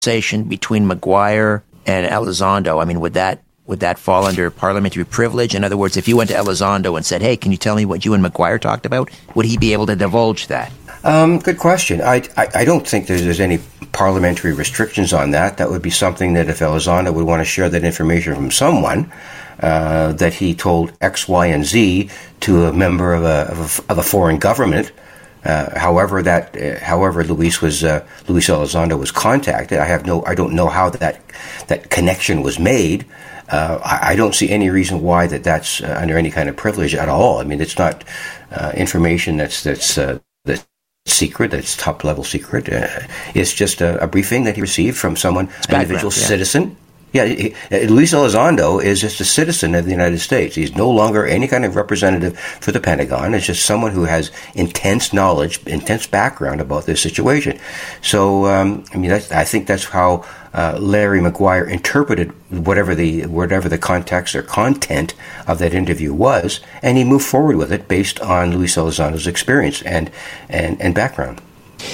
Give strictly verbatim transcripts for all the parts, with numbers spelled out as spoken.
conversation between Maguire and Elizondo, I mean, would that would that fall under parliamentary privilege? In other words, if you went to Elizondo and said, hey, can you tell me what you and Maguire talked about, would he be able to divulge that? Um, good question. I, I, I don't think there's, there's any parliamentary restrictions on that. That would be something that if Elizondo would want to share that information from someone, uh, that he told X, Y, and Z to a member of a, of a, of a foreign government. Uh, however, that uh, however Luis was uh, Luis Elizondo was contacted. I have no, I don't know how that that connection was made. Uh, I, I don't see any reason why that that's uh, under any kind of privilege at all. I mean, it's not uh, information that's that's uh, that's secret. That's top level secret. Uh, it's just a, a briefing that he received from someone, an individual yeah. citizen. Yeah, he, Luis Elizondo is just a citizen of the United States. He's no longer any kind of representative for the Pentagon. It's just someone who has intense knowledge, intense background about this situation. So, um, I mean, that's, I think that's how uh, Larry Maguire interpreted whatever the whatever the context or content of that interview was, and he moved forward with it based on Luis Elizondo's experience and and, and background.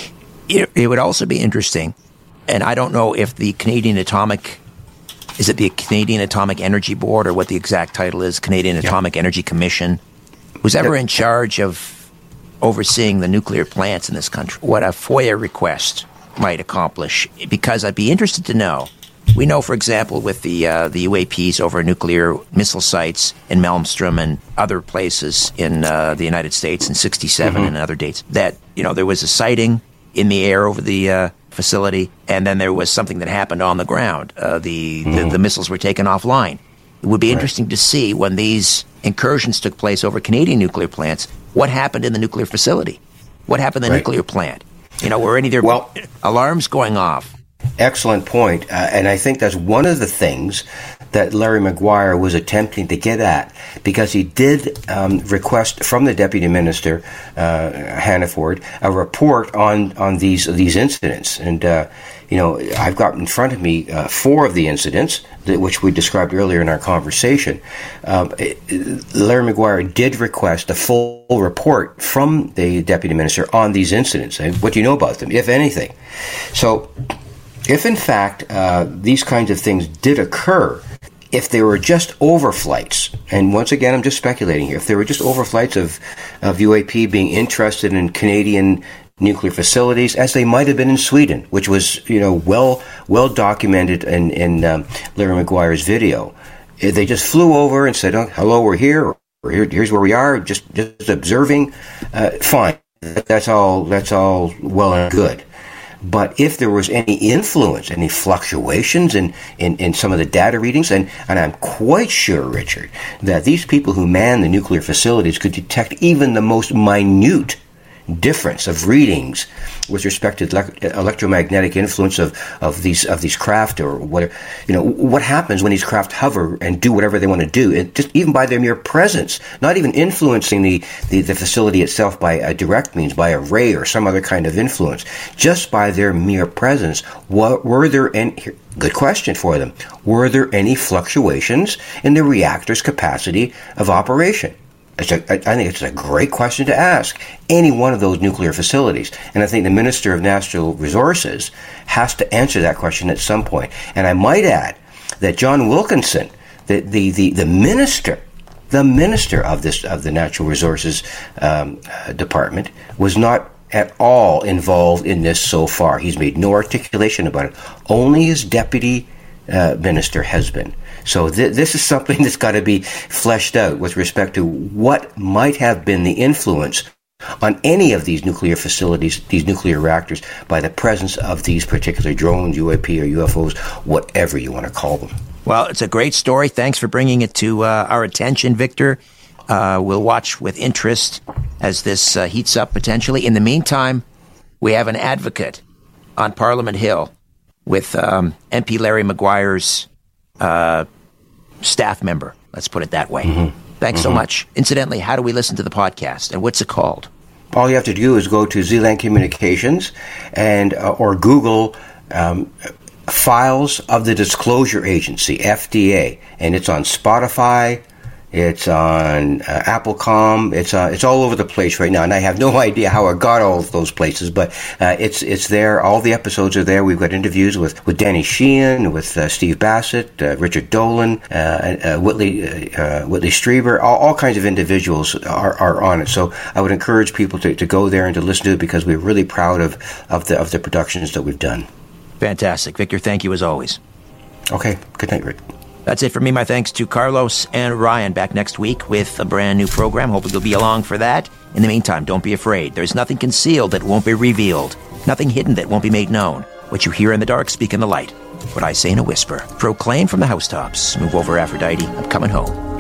It, it would also be interesting, and I don't know if the Canadian Atomic Is it the Canadian Atomic Energy Board, or what the exact title is, Canadian Atomic yeah. Energy Commission, was ever in charge of overseeing the nuclear plants in this country? What a FOIA request might accomplish, because I'd be interested to know. We know, for example, with the uh, the U A Ps over nuclear missile sites in Malmstrom and other places in uh, the United States in sixty-seven mm-hmm. and other dates, that you know there was a sighting in the air over the uh, facility, and then there was something that happened on the ground. Uh, the, mm. the the missiles were taken offline. It would be right. interesting to see when these incursions took place over Canadian nuclear plants, what happened in the nuclear facility? What happened in the right. nuclear plant? You know, were any of their well, alarms going off? Excellent point. Uh, and I think that's one of the things that Larry Maguire was attempting to get at, because he did um, request from the Deputy Minister, uh, Hannaford, a report on, on these these incidents. And, uh, you know, I've got in front of me uh, four of the incidents, that, which we described earlier in our conversation. Um, it, Larry Maguire did request a full report from the Deputy Minister on these incidents. And what do you know about them, if anything? So, if in fact uh, these kinds of things did occur, if they were just overflights, and once again I'm just speculating here, if they were just overflights of, of U A P being interested in Canadian nuclear facilities, as they might have been in Sweden, which was you know well well documented in, in um, Larry Maguire's video, if they just flew over and said, oh, hello, we're here, or here, here's where we are, just just observing, uh, fine, that's all that's all well and good. But if there was any influence, any fluctuations in, in, in some of the data readings, and, and I'm quite sure, Richard, that these people who man the nuclear facilities could detect even the most minute difference of readings with respect to le- electromagnetic influence of, of these of these craft, or what you know what happens when these craft hover and do whatever they want to do, it just even by their mere presence, not even influencing the, the, the facility itself by a direct means, by a ray or some other kind of influence, just by their mere presence. What, were there any, good question for them, were there any fluctuations in the reactor's capacity of operation? It's a, I think it's a great question to ask any one of those nuclear facilities. And I think the Minister of Natural Resources has to answer that question at some point. And I might add that John Wilkinson, the, the, the, the minister, the minister of this of the Natural Resources um, uh, Department, was not at all involved in this so far. He's made no articulation about it. Only his deputy uh, minister has been. So th- this is something that's got to be fleshed out with respect to what might have been the influence on any of these nuclear facilities, these nuclear reactors, by the presence of these particular drones, U A P or U F Os, whatever you want to call them. Well, it's a great story. Thanks for bringing it to uh, our attention, Victor. Uh, we'll watch with interest as this uh, heats up potentially. In the meantime, we have an advocate on Parliament Hill with um, M P Larry Maguire's uh, staff member. Let's put it that way. Mm-hmm. Thanks mm-hmm. so much. Incidentally, how do we listen to the podcast, and what's it called? All you have to do is go to Zealand Communications and uh, or Google um, Files of the Disclosure Agency, F D A, and it's on Spotify, It's on uh, Applecom. It's uh, it's all over the place right now, and I have no idea how I got all of those places. But uh, it's it's there. All the episodes are there. We've got interviews with, with Danny Sheehan, with uh, Steve Bassett, uh, Richard Dolan, uh, uh, Whitley uh, Whitley Strieber. All, all kinds of individuals are, are on it. So I would encourage people to, to go there and to listen to it, because we're really proud of, of the of the productions that we've done. Fantastic, Victor. Thank you as always. Okay. Good night, Rick. That's it for me. My thanks to Carlos and Ryan. Back next week with a brand new program. Hopefully you'll be along for that. In the meantime, don't be afraid. There's nothing concealed that won't be revealed. Nothing hidden that won't be made known. What you hear in the dark, speak in the light. What I say in a whisper. Proclaim from the housetops. Move over, Aphrodite. I'm coming home.